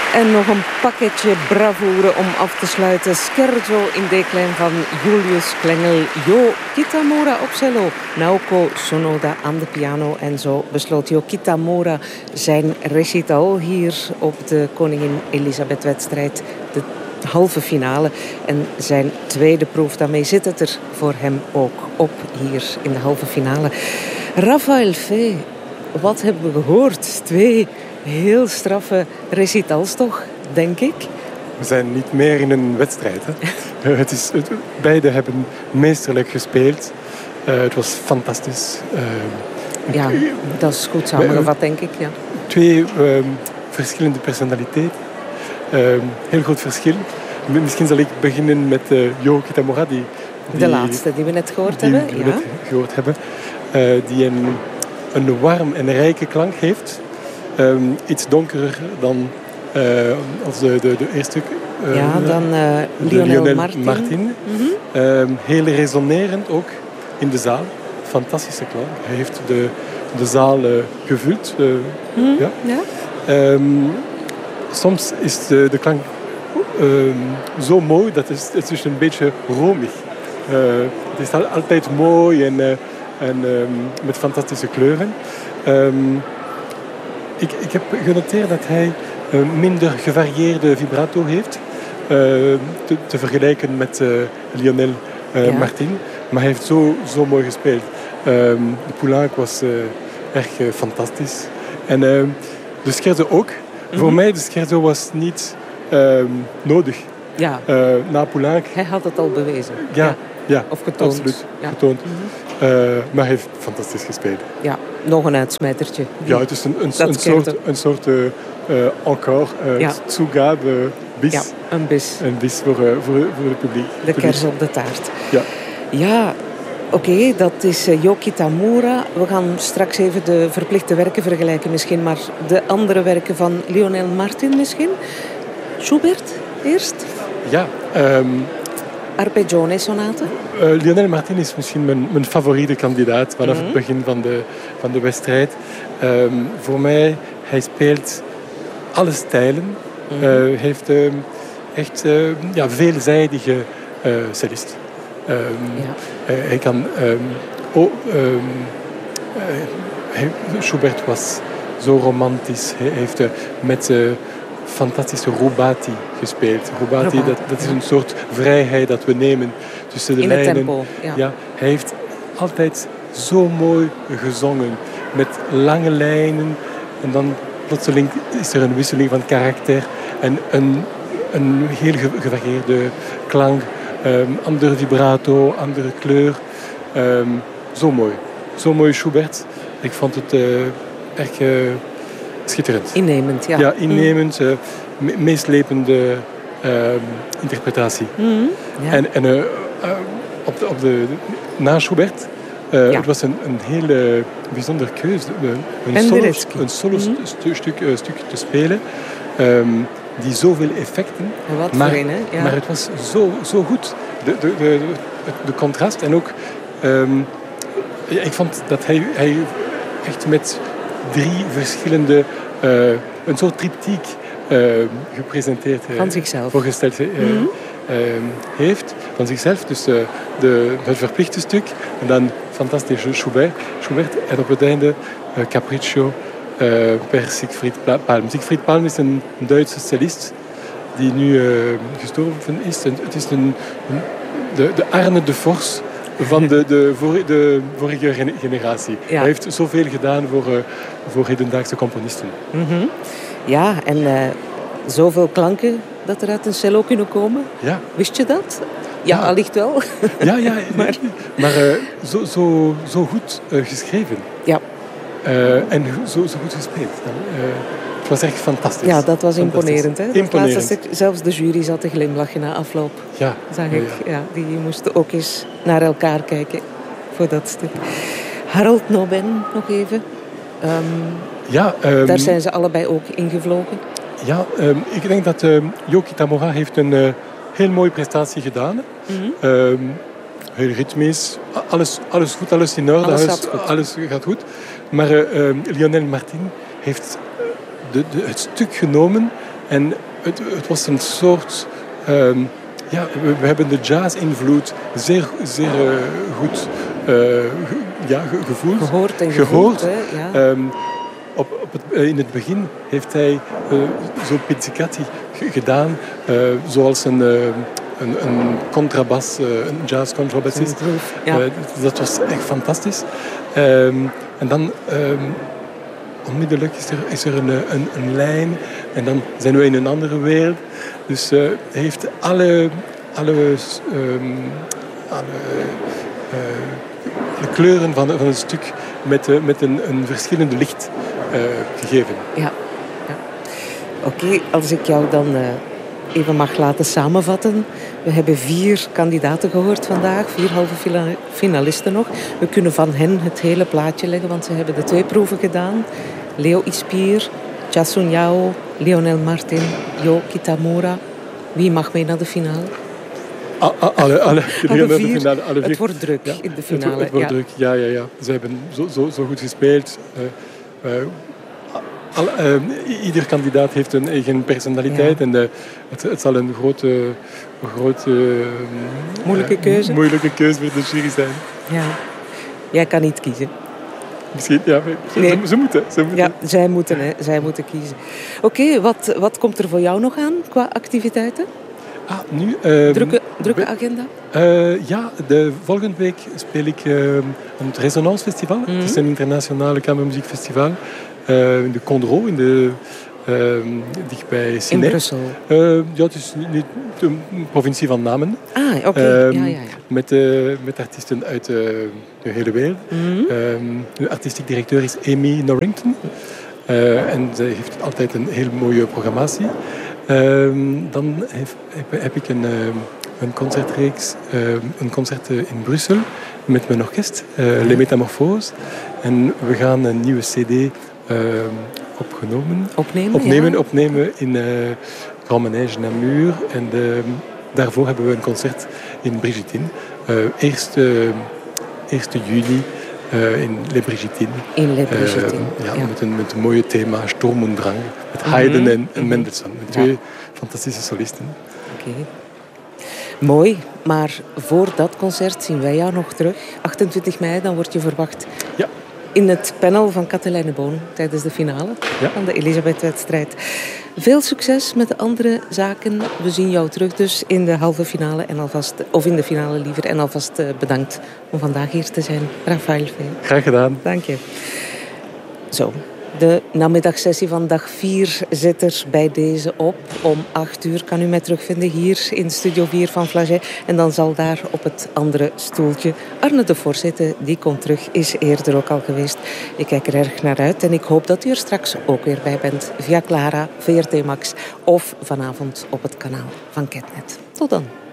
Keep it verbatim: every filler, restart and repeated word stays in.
En nog een pakketje bravoure om af te sluiten. Scherzo in D-klein van Julius Klengel. Jo Kitamura op cello. Naoko Sonoda aan de piano. En zo besloot Jo Kitamura zijn recital hier op de Koningin Elisabeth-wedstrijd. De halve finale. En zijn tweede proef, daarmee zit het er voor hem ook op hier in de halve finale. Rafael Fey, wat hebben we gehoord? Twee heel straffe recitals toch, denk ik. We zijn niet meer in een wedstrijd. Hè? het is, het, beide hebben meesterlijk gespeeld. Uh, het was fantastisch. Uh, ja, dat is goed samengevat, uh, denk ik. Ja. Twee uh, verschillende personaliteiten. Uh, heel groot verschil. Misschien zal ik beginnen met uh, Jo Kitamura. Die, die, de laatste die we net gehoord die hebben. Die we ja. net gehoord hebben. Uh, die een, een warm en rijke klank heeft. Um, iets donkerder dan uh, als de, de, de eerste. Uh, ja, dan uh, Lionel, Lionel Martin. Martin. Mm-hmm. Um, heel resonerend ook in de zaal. Fantastische klank. Hij heeft de, de zaal uh, gevuld. Uh, mm-hmm. ja. Ja. Um, soms is de, de klank um, zo mooi dat het, het is een beetje romig. Uh, het is altijd mooi en, uh, en um, met fantastische kleuren. Um, Ik, ik heb genoteerd dat hij uh, minder gevarieerde vibrato heeft. Uh, te, te vergelijken met uh, Lionel uh, ja. Martin. Maar hij heeft zo, zo mooi gespeeld. Uh, de Poulenc was uh, erg uh, fantastisch. En uh, de scherzo ook. Mm-hmm. Voor mij de scherzo was niet uh, nodig. Ja. Uh, na Poulenc. Hij had het al bewezen. Ja, ja. ja of getoond. Absoluut, ja. getoond. Mm-hmm. Uh, maar hij heeft fantastisch gespeeld. Ja, nog een uitsmijtertje. Ja, het is een, een, een soort, een soort uh, uh, encore, uh, ja. Zugabe bis. Ja, een bis. Een bis voor, uh, voor, voor het publiek. De kers op de taart. Ja. Ja, oké, okay, dat is uh, Jo Kitamura. We gaan straks even de verplichte werken vergelijken misschien, maar de andere werken van Lionel Martin misschien. Schubert eerst? Ja, um, Arpeggione-sonate? Uh, Lionel Martin is misschien mijn, mijn favoriete kandidaat vanaf mm-hmm. het begin van de, van de wedstrijd. Um, voor mij, hij speelt alle stijlen. Mm-hmm. Hij uh, heeft uh, echt uh, ja, veelzijdige uh, cellist. Um, ja. uh, hij kan... Um, oh, um, uh, hij, Schubert was zo romantisch. Hij heeft uh, met... Uh, fantastische rubati gespeeld. Rubati, dat, dat is een soort vrijheid dat we nemen tussen de in lijnen. In het tempo, ja. ja. Hij heeft altijd zo mooi gezongen. Met lange lijnen. En dan plotseling is er een wisseling van karakter. En een, een heel gevarieerde klank. Um, andere vibrato, andere kleur. Um, zo mooi. Zo mooi Schubert. Ik vond het uh, echt... Uh, schitterend. Innemend, ja. Ja, innemend, mm. uh, me- meeslepende uh, interpretatie. Mm. Ja. En, en uh, uh, op de, op de, na Schubert, uh, ja. het was een, een hele bijzondere keuze. Een solo, een solo mm. stu- stuk, uh, stuk te spelen, um, die zoveel effecten. Wat maar, voor een, hè? Ja. Maar het was zo, zo goed. De, de, de, de, de contrast en ook... Um, ja, ik vond dat hij, hij echt met... drie verschillende, uh, een soort triptiek uh, gepresenteerd uh, van zichzelf. voorgesteld uh, mm-hmm. uh, heeft. Van zichzelf, dus uh, de, het verplichte stuk. En dan fantastische Schubert. Schubert en op het einde uh, Capriccio uh, per Siegfried Palm. Siegfried Palm is een Duitse cellist die nu uh, gestorven is. En het is een, een, de, de Arne de Vos van de, de, vor, de vorige generatie. Ja. Hij heeft zoveel gedaan voor, uh, voor hedendaagse componisten. Mm-hmm. Ja, en uh, zoveel klanken dat er uit een cello kunnen komen. Ja. Wist je dat? Ja, ja. Allicht wel. Ja, ja, maar, maar uh, zo, zo, zo goed uh, geschreven. Ja. Uh, en zo, zo goed gespeeld. Uh, het was echt fantastisch. Ja, dat was imponerend. Hè? Imponerend. Dat laatste stuk, zelfs de jury zat te glimlachen na afloop. Ja. Zag ik. Ja. Ja, die moesten ook eens naar elkaar kijken voor dat stuk. Harold Noben nog even. Um, ja, um, daar zijn ze allebei ook ingevlogen. Ja, um, ik denk dat um, Jo Kitamura heeft een uh, heel mooie prestatie gedaan. Mm-hmm. Um, heel ritmisch. Alles, alles goed, alles in orde. Alles, alles, goed. alles gaat goed. Maar uh, um, Lionel Martin heeft de, de, het stuk genomen En het, het was een soort... Um, ja, we, we hebben de jazz-invloed zeer, zeer uh, goed uh, ja, ge, gevoeld. Gehoord en gevoeld. Gehoord. Hè? Ja. Um, op, op het, uh, in het begin heeft hij uh, zo pizzicati g- gedaan, uh, zoals een... Uh, Een, een contrabas, een jazz-contrabassist. Ja. Uh, dat was echt fantastisch. Um, en dan um, onmiddellijk is er, is er een, een, een lijn en dan zijn we in een andere wereld. Dus uh, hij heeft alle, alle, um, alle, uh, alle kleuren van, van een stuk met, uh, met een, een verschillende licht uh, gegeven. Ja. ja. Oké, okay, als ik jou dan... Uh... even mag laten samenvatten. We hebben vier kandidaten gehoord vandaag, vier halve finalisten nog. We kunnen van hen het hele plaatje leggen, want ze hebben de twee proeven gedaan. Leo Ispier, Chasun Yao, Lionel Martin, Jo Kitamura. Wie mag mee naar de finale? Alle, alle, alle, alle vier. De finale, alle vier. Het wordt druk ja, in de finale. Het, het wordt ja. druk, ja, ja, ja. Ze hebben zo, zo, zo goed gespeeld. Uh, uh, Al, uh, ieder kandidaat heeft een eigen personaliteit ja. en uh, het, het zal een grote, grote uh, moeilijke, keuze. Uh, moeilijke keuze voor de jury zijn. Ja, jij kan niet kiezen. Misschien, ja, ze, nee. ze, ze moeten. Ze moeten. Ja, zij moeten, hè, zij moeten kiezen. Oké, okay, wat, wat komt er voor jou nog aan qua activiteiten? Ah, nu, uh, drukke, drukke agenda? Uh, ja, de volgende week speel ik uh, aan het Resonance Festival. Mm-hmm. Het is een internationale kamermuziekfestival. Uh, in de Condro, in de, uh, dichtbij Sine. In Brussel? Uh, ja, het is niet de provincie van Namen. Ah, oké. Okay. Um, ja, ja, ja. Met, uh, met artiesten uit uh, de hele wereld. Mm-hmm. Um, de artistiek directeur is Amy Norrington. Uh, en zij heeft altijd een heel mooie programmatie. Um, dan heb, heb, heb ik een, uh, een concertreeks, uh, een concert in Brussel met mijn orkest, uh, Les Métamorphoses. En we gaan een nieuwe cd uh, opgenomen. Opnemen, opnemen, ja. opnemen in uh, Grand Manège Namur. En de, daarvoor hebben we een concert in Brigittine. Uh, eerst, uh, eerste juli uh, in Les Brigittines. In Les Brigittines, uh, ja, ja. Met een, met een mooie thema, Sturm und Drang. Met Haydn mm-hmm. en, en Mendelssohn. Met twee ja. fantastische solisten. Oké. Okay. Mooi, maar voor dat concert zien wij jou nog terug. achtentwintig mei, dan word je verwacht ja. in het panel van Katelijne Boon tijdens de finale ja. van de Elisabeth-wedstrijd. Veel succes met de andere zaken. We zien jou terug dus in de halve finale, en alvast, of in de finale liever. En alvast bedankt om vandaag hier te zijn. Rafael Vee. Graag gedaan. Dank je. Zo. De namiddagsessie van dag vier zit er bij deze op. Om acht uur kan u mij terugvinden hier in Studio vier van Flagey. En dan zal daar op het andere stoeltje Arne de Vos zitten. Die komt terug, is eerder ook al geweest. Ik kijk er erg naar uit en ik hoop dat u er straks ook weer bij bent. Via Clara, V R T Max of vanavond op het kanaal van Ketnet. Tot dan.